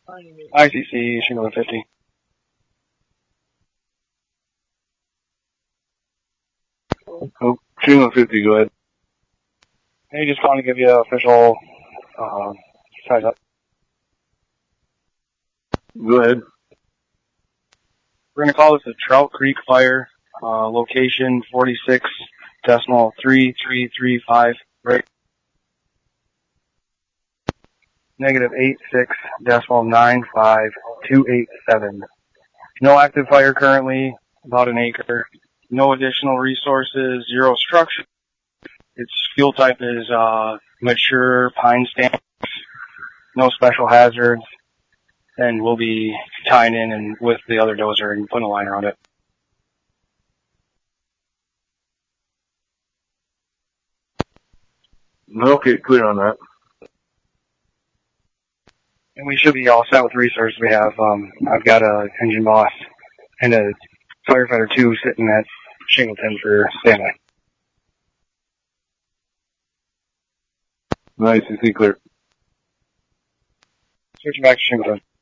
ICC, Shingle 50. Oh, Shingle 50, go ahead. Hey, just calling to give you an official, size up. Go ahead. We're gonna call this a Trout Creek fire, location 46.3335, right? Negative 86.95287. No active fire currently, about an acre. No additional resources, zero structure. Its fuel type is, mature pine stamp. No special hazards. And we'll be tying in and with the other dozer and putting a line around it. Okay, clear on that. And we should be all set with the resources we have. I've got a engine boss and a firefighter 2 sitting at Shingleton for standby. Nice, you see clear. Switching back to Shingleton.